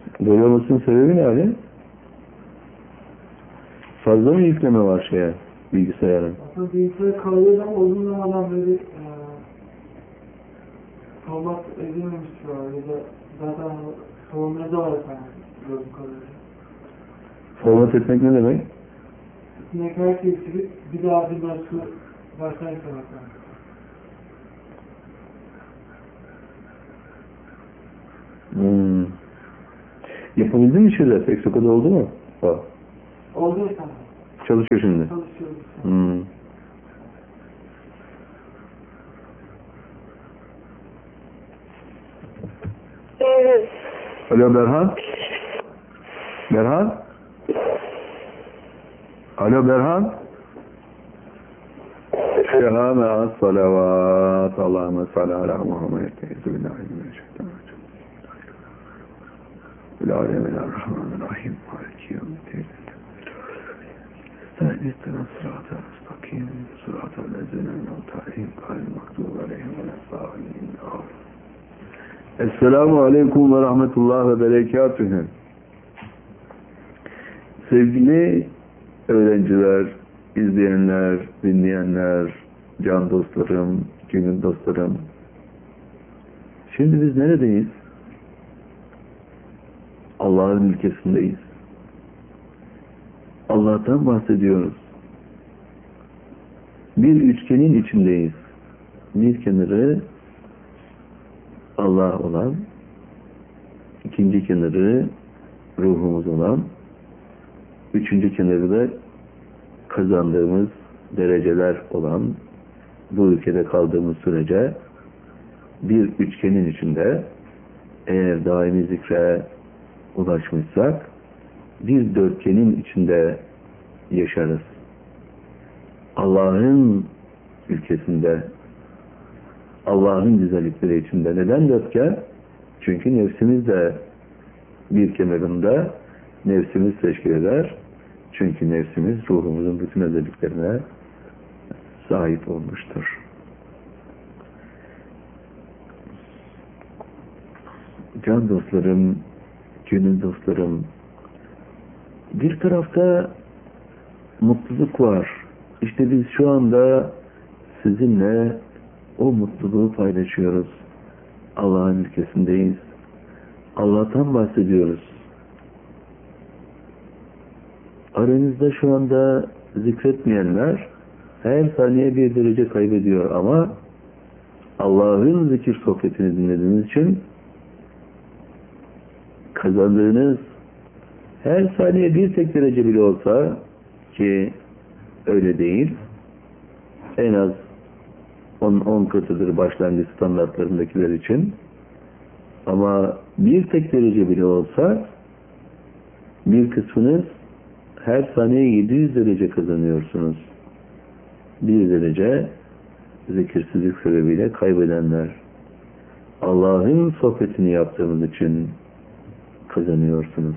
Böyle olmasının sebebi ne Ali? Fazla mı yükleme var bilgisayarın? Aslında bilgisayar kalıyor ama uzun zamandan beri format edilmemiş var ya da zaten sorunları var efendim. Gördüğüm kadarıyla. Format etmek ne demek? İçindeki her şeyi silip bir daha bir baştan eklemek efendim. Yapabildin mi şeyler? Eksoka'da oldu mu? Oldu efendim. Çalışıyor şimdi. Çalışıyoruz. Alo Berhan? Berhan? Alo Berhan? Ya me'as salavat. Allahümme salli ala Muhammed. Euzubillahimineşşeytanirracim. Bismillahirrahmanirrahim. Maliki yevmiddin. İhdina sıratal müstakim. Sıratal lezine en'amte aleyhim gayril mağdubi aleyhim veleddâllîn. Esselamu aleyküm ve rahmetullah ve berekatühü. Sevgili öğrenciler, izleyenler, dinleyenler, can dostlarım, gönül dostlarım. Şimdi biz neredeyiz? Allah'ın ülkesindeyiz. Allah'tan bahsediyoruz. Bir üçgenin içindeyiz. Bir kenarı Allah olan, ikinci kenarı ruhumuz olan, üçüncü kenarı da kazandığımız dereceler olan, bu ülkede kaldığımız sürece bir üçgenin içinde eğer daimi zikre ulaşmışsak bir dörtgenin içinde yaşarız. Allah'ın ülkesinde, Allah'ın güzellikleri içinde. Neden dörtgen? Çünkü nefsimiz de bir kenarında nefsimiz teşkil eder. Çünkü nefsimiz ruhumuzun bütün özelliklerine sahip olmuştur. Can dostlarım, gönül dostlarım, bir tarafta mutluluk var. İşte biz şu anda sizinle o mutluluğu paylaşıyoruz. Allah'ın ülkesindeyiz. Allah'tan bahsediyoruz. Aranızda şu anda zikretmeyenler her saniye bir derece kaybediyor ama Allah'ın zikir sohbetini dinlediğiniz için kazandığınız her saniye bir tek derece bile olsa, ki öyle değil, en az 10 katıdır başlangıç standartlarındakiler için, ama bir tek derece bile olsa bir kısmınız her saniye 700 derece kazanıyorsunuz. Bir derece zikirsizlik sebebiyle kaybedenler. Allah'ın sohbetini yaptığımız için kazanıyorsunuz.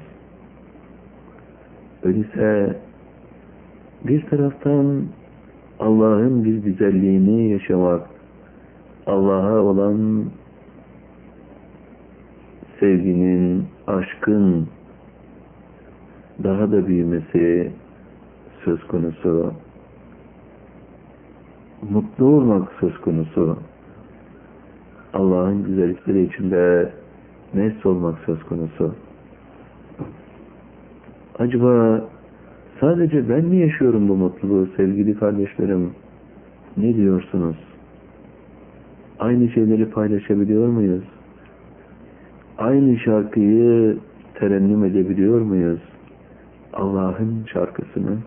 Öyleyse bir taraftan Allah'ın bir güzelliğini yaşamak, Allah'a olan sevginin, aşkın daha da büyümesi söz konusu, mutlu olmak söz konusu, Allah'ın güzellikleri içinde mest olmak söz konusu. Acaba sadece ben mi yaşıyorum bu mutluluğu sevgili kardeşlerim? Ne diyorsunuz? Aynı şeyleri paylaşabiliyor muyuz? Aynı şarkıyı terennüm edebiliyor muyuz? Allah'ın şarkısını.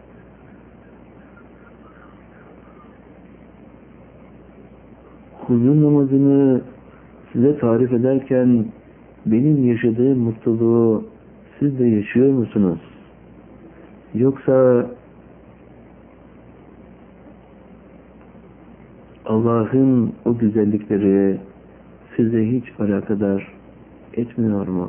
Huzur namazını size tarif ederken benim yaşadığım mutluluğu siz de yaşıyor musunuz? Yoksa Allah'ın o güzellikleri size hiç alakadar etmiyor mu?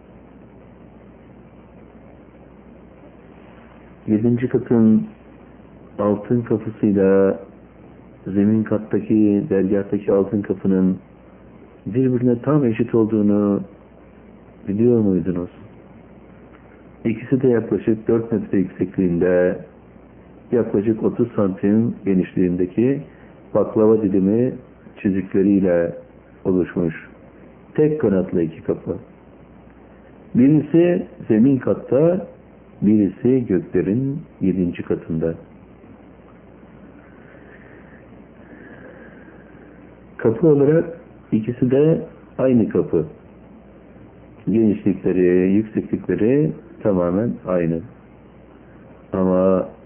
7. katın altın kapısıyla zemin kattaki, dergahtaki altın kapının birbirine tam eşit olduğunu biliyor muydunuz? İkisi de yaklaşık 4 metre yüksekliğinde, yaklaşık 30 santim genişliğindeki baklava dilimi çizikleriyle oluşmuş tek kanatlı iki kapı. Birisi zemin katta, birisi göklerin 7. katında. Kapı olarak ikisi de aynı kapı. Genişlikleri, yükseklikleri tamamen aynı. Ama